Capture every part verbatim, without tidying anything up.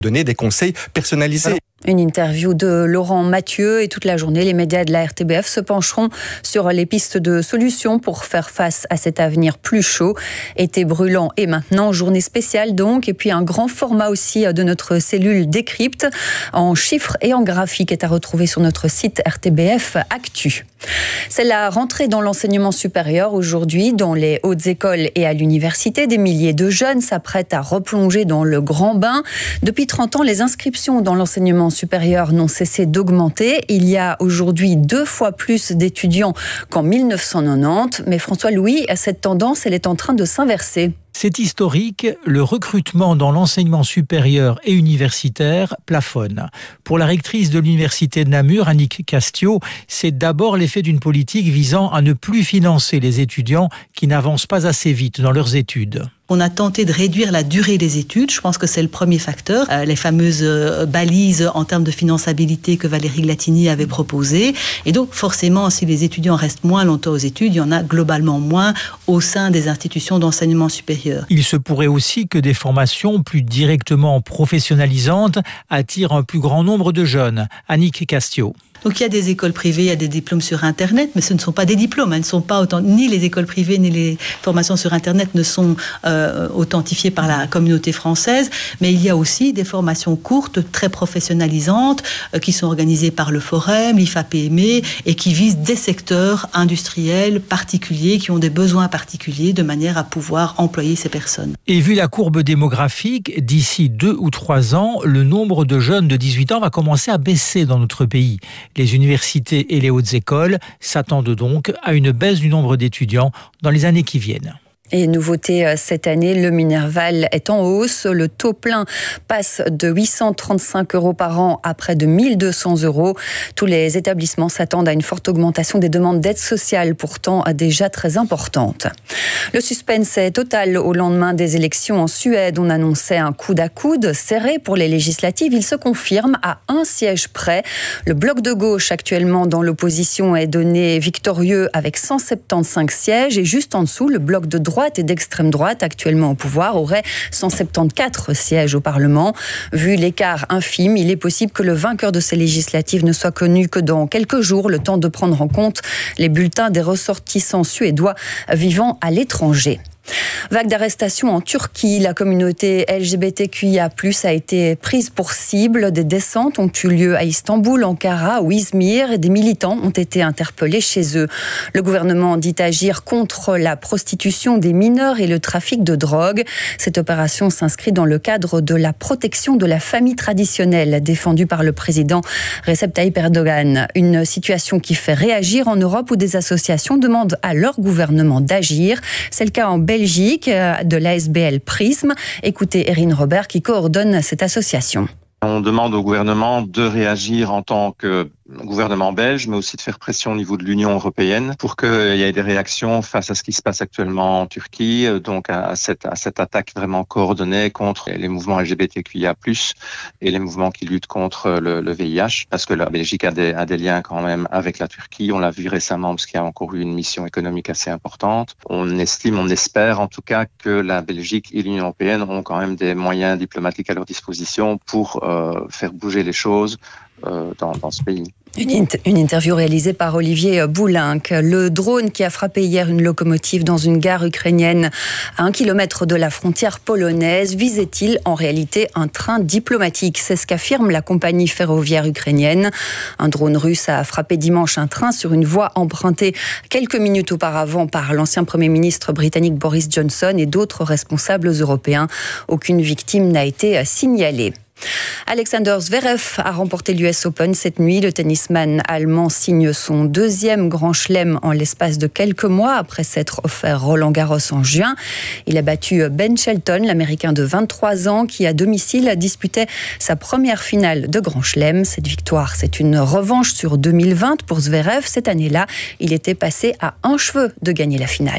donner des conseils personnalisés. Une interview de Laurent Mathieu et toute la journée, les médias de la R T B F se pencheront sur les pistes de solutions pour faire face à cet avenir plus chaud. Été brûlant et maintenant, journée spéciale donc, et puis un grand format aussi de notre cellule Décrypte en chiffres et en graphiques est à retrouver sur notre site R T B F Actu. C'est la rentrée dans l'enseignement supérieur aujourd'hui, dans les hautes écoles et à l'université. Des milliers de jeunes s'apprêtent à replonger dans le grand bain. Depuis trente ans, les inscriptions dans l'enseignement supérieur n'ont cessé d'augmenter. Il y a aujourd'hui deux fois plus d'étudiants qu'en mille neuf cent quatre-vingt-dix. Mais François Louis, cette tendance, elle est en train de s'inverser. C'est historique, le recrutement dans l'enseignement supérieur et universitaire plafonne. Pour la rectrice de l'université de Namur, Annick Castio, c'est d'abord l'effet d'une politique visant à ne plus financer les étudiants qui n'avancent pas assez vite dans leurs études. On a tenté de réduire la durée des études. Je pense que c'est le premier facteur. Euh, les fameuses euh, balises en termes de finançabilité que Valérie Glatini avait proposées. Et donc, forcément, si les étudiants restent moins longtemps aux études, il y en a globalement moins au sein des institutions d'enseignement supérieur. Il se pourrait aussi que des formations plus directement professionnalisantes attirent un plus grand nombre de jeunes. Annick Castio. Donc il y a des écoles privées, il y a des diplômes sur Internet, mais ce ne sont pas des diplômes. Elles ne sont pas autant, ni les écoles privées ni les formations sur Internet ne sont euh, authentifiées par la communauté française. Mais il y a aussi des formations courtes, très professionnalisantes, euh, qui sont organisées par le Forum, l'I F A P M E, et qui visent des secteurs industriels particuliers, qui ont des besoins particuliers, de manière à pouvoir employer ces personnes. Et vu la courbe démographique, d'ici deux ou trois ans, le nombre de jeunes de dix-huit ans va commencer à baisser dans notre pays. Les universités et les hautes écoles s'attendent donc à une baisse du nombre d'étudiants dans les années qui viennent. Et nouveauté cette année, le Minerval est en hausse. Le taux plein passe de huit cent trente-cinq euros par an à près de mille deux cents euros. Tous les établissements s'attendent à une forte augmentation des demandes d'aide sociale, pourtant déjà très importantes. Le suspense est total au lendemain des élections en Suède. On annonçait un coude à coude serré pour les législatives. Il se confirme à un siège près. Le bloc de gauche, actuellement dans l'opposition, est donné victorieux avec cent soixante-quinze sièges. Et juste en dessous, le bloc de droite et d'extrême droite, actuellement au pouvoir, aurait cent soixante-quatorze sièges au Parlement. Vu l'écart infime, il est possible que le vainqueur de ces législatives ne soit connu que dans quelques jours, le temps de prendre en compte les bulletins des ressortissants suédois vivant à l'étranger. Vague d'arrestations en Turquie. La communauté L G B T Q I A plus, a été prise pour cible. Des descentes ont eu lieu à Istanbul, Ankara ou Izmir et des militants ont été interpellés chez eux. Le gouvernement dit agir contre la prostitution des mineurs et le trafic de drogue. Cette opération s'inscrit dans le cadre de la protection de la famille traditionnelle défendue par le président Recep Tayyip Erdogan. Une situation qui fait réagir en Europe où des associations demandent à leur gouvernement d'agir. C'est le cas en Belgique de l'A S B L Prism. Écoutez Erin Robert qui coordonne cette association. On demande au gouvernement de réagir en tant que gouvernement belge, mais aussi de faire pression au niveau de l'Union européenne pour qu'il y ait des réactions face à ce qui se passe actuellement en Turquie, donc à cette, à cette attaque vraiment coordonnée contre les mouvements L G B T Q I A plus, et les mouvements qui luttent contre le, le V I H, parce que la Belgique a des, a des liens quand même avec la Turquie. On l'a vu récemment parce qu'il y a encore eu une mission économique assez importante. On estime, on espère en tout cas que la Belgique et l'Union européenne ont quand même des moyens diplomatiques à leur disposition pour euh, faire bouger les choses euh, dans, dans ce pays. Une, int- une interview réalisée par Olivier Boulinck. Le drone qui a frappé hier une locomotive dans une gare ukrainienne à un kilomètre de la frontière polonaise, visait-il en réalité un train diplomatique? C'est ce qu'affirme la compagnie ferroviaire ukrainienne. Un drone russe a frappé dimanche un train sur une voie empruntée quelques minutes auparavant par l'ancien Premier ministre britannique Boris Johnson et d'autres responsables européens. Aucune victime n'a été signalée. Alexander Zverev a remporté l'U S Open cette nuit. Le tennisman allemand signe son deuxième grand chelem en l'espace de quelques mois après s'être offert Roland-Garros en juin. Il a battu Ben Shelton, l'Américain de vingt-trois ans, qui à domicile disputait sa première finale de grand chelem. Cette victoire, c'est une revanche sur deux mille vingt pour Zverev. Cette année-là, il était passé à un cheveu de gagner la finale.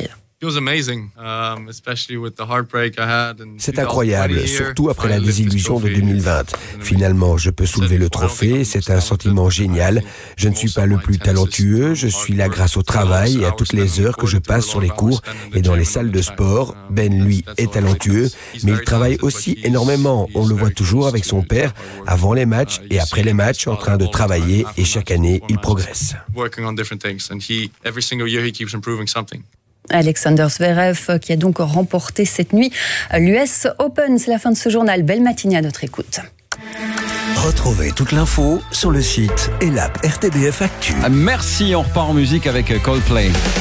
C'est incroyable, surtout après la désillusion de deux mille vingt. Finalement, je peux soulever le trophée, c'est un sentiment génial. Je ne suis pas le plus talentueux, je suis là grâce au travail et à toutes les heures que je passe sur les cours et dans les salles de sport. Ben, lui, est talentueux, mais il travaille aussi énormément. On le voit toujours avec son père, avant les matchs et après les matchs, en train de travailler, et chaque année, il progresse. Alexander Zverev qui a donc remporté cette nuit l'U S Open. C'est la fin de ce journal. Belle matinée à notre écoute. Retrouvez toute l'info sur le site et l'app R T B F Actu. Merci, on repart en musique avec Coldplay.